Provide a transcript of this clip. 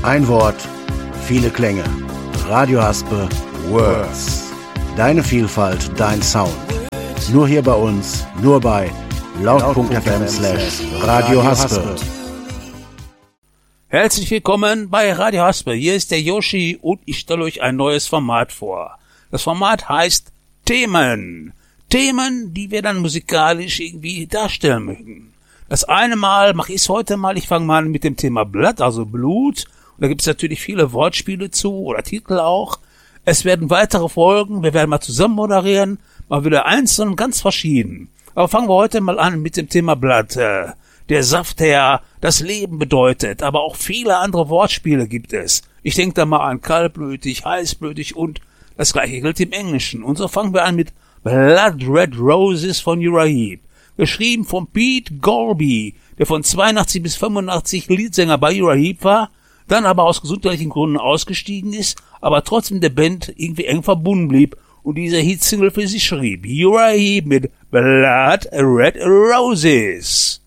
Ein Wort, viele Klänge. Radio Haspe Words. Deine Vielfalt, dein Sound. Nur hier bei uns, nur bei laut.fm/Radio Haspe. Herzlich willkommen bei Radio Haspe. Hier ist der Yoshi und ich stelle euch ein neues Format vor. Das Format heißt Themen. Themen, die wir dann musikalisch irgendwie darstellen möchten. Das eine Mal mache ich es heute mal. Ich fange mal an mit dem Thema Blood, also Blut. Und da gibt es natürlich viele Wortspiele zu oder Titel auch. Es werden weitere Folgen. Wir werden mal zusammen moderieren. Mal wieder einzeln und ganz verschieden. Aber fangen wir heute mal an mit dem Thema Blood. Der Saft, der das Leben bedeutet. Aber auch viele andere Wortspiele gibt es. Ich denke da mal an kaltblütig, heißblütig und das gleiche gilt im Englischen. Und so fangen wir an mit Blood Red Roses von Uriah Heep. Geschrieben von Pete Gorby, der von 82 bis 85 Leadsänger bei Uriah Heep war, dann aber aus gesundheitlichen Gründen ausgestiegen ist, aber trotzdem der Band irgendwie eng verbunden blieb und diese Hitsingle für sich schrieb. Uriah Heep mit Blood Red Roses.